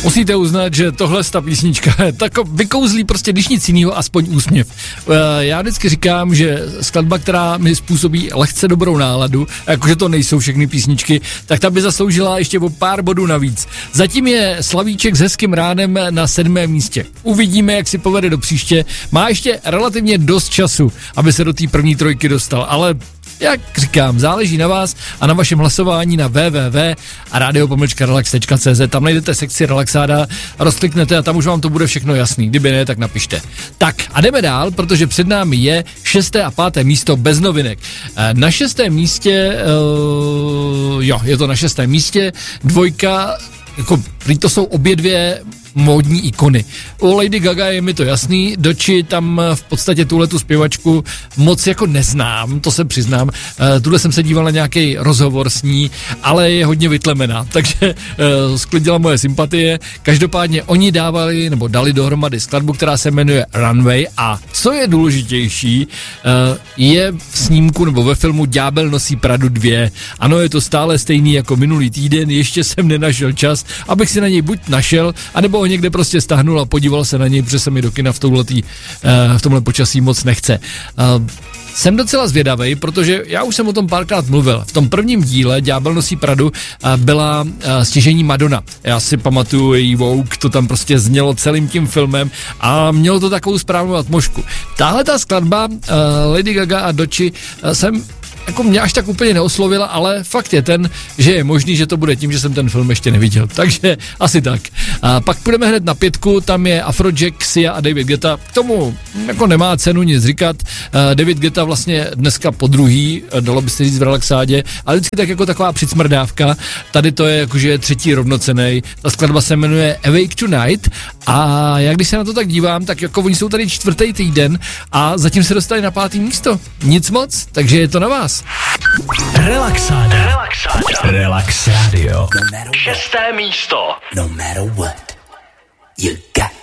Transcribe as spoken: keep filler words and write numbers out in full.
Musíte uznat, že tohle ta písnička je tako vykouzlí prostě, když nic jiného, aspoň úsměv. Já vždycky říkám, že skladba, která mi způsobí lehce dobrou náladu, jakože to nejsou všechny písničky, tak ta by zasloužila ještě o pár bodů navíc. Zatím je Slavíček s hezkým ránem na sedmém místě. Uvidíme, jak si povede do příště. Má ještě relativně dost času, aby se do té první trojky dostal, ale jak říkám, záleží na vás a na vašem hlasování na w w w tečka radio pomlčka relax tečka c z. Tam najdete sekci Relaxáda, rozkliknete a tam už vám to bude všechno jasný. Kdyby ne, tak napište. Tak a jdeme dál, protože před námi je šesté a páté místo bez novinek. Na šestém místě, uh, jo, je to na šestém místě, dvojka, jako, to jsou obě dvě módní ikony. U Lady Gaga je mi to jasný, Doči tam v podstatě tuhletu zpěvačku moc jako neznám, to se přiznám. E, tuhle jsem se díval na nějaký rozhovor s ní, ale je hodně vytlemená, takže e, sklidila moje sympatie. Každopádně oni dávali, nebo dali dohromady skladbu, která se jmenuje Runway a co je důležitější, e, je v snímku nebo ve filmu Ďábel nosí Pradu dva. Ano, je to stále stejný jako minulý týden, ještě jsem nenašel čas, abych si na něj buď našel, anebo ho někde prostě stáhnul a podíval se na něj, protože se mi do kina v, touhletý, uh, v tomhle počasí moc nechce. Uh, jsem docela zvědavej, protože já už jsem o tom párkrát mluvil. V tom prvním díle Ďábel nosí Pradu uh, byla uh, stěžení Madonna. Já si pamatuju její Vogue, to tam prostě znělo celým tím filmem a mělo to takovou správnou atmosféru. Tahle ta skladba uh, Lady Gaga a Doči uh, jsem jako mě až tak úplně neoslovila, ale fakt je ten, že je možný, že to bude tím, že jsem ten film ještě neviděl. Takže asi tak. A pak půjdeme hned na pětku, tam je Afrojack, Sia a David Guetta. K tomu jako nemá cenu nic říkat. Uh, David Guetta vlastně dneska po druhý, dalo by se říct v Relaxádě, ale vždycky tak jako taková přicmrdávka. Tady to je jakože třetí rovnocennej. Ta skladba se jmenuje Awake Tonight a já když se na to tak dívám, tak jako oni jsou tady čtvrtý týden a zatím se dostali na pátý místo. Nic moc, takže je to na vás. Relaxáda. Relaxáda. Relax Radio. No Šesté místo. No matter what, you got